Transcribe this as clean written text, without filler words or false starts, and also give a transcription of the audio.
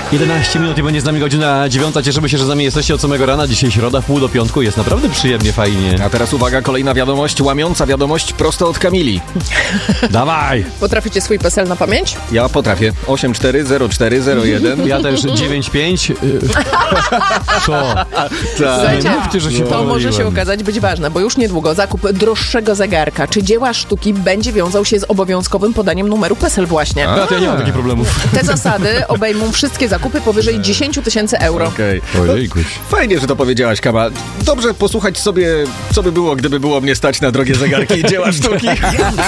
11 minut i będzie z nami godzina 9. Cieszymy się, że z nami jesteście od samego rana. Dzisiaj środa, pół do piątku. Jest naprawdę przyjemnie, fajnie. A teraz uwaga, kolejna wiadomość, łamiąca wiadomość prosto od Kamili. Dawaj! Potraficie swój PESEL na pamięć? Ja potrafię. 840401. Ja też 9-5. Co? Słuchajcie, Nie mówcie, że się to może się pomyliłem. okazać być ważne, bo już niedługo zakup droższego zegarka czy dzieła sztuki będzie wiązał się z obowiązkowym podaniem numeru PESEL właśnie. Ja nie mam takich problemów. Te zasady obejmą wszystkie zakupy powyżej 10 000 euro. Okej. Ojejkuś. Fajnie, że to powiedziałaś, Kama. Dobrze posłuchać sobie, co by było, gdyby było mnie stać na drogie zegarki i dzieła sztuki.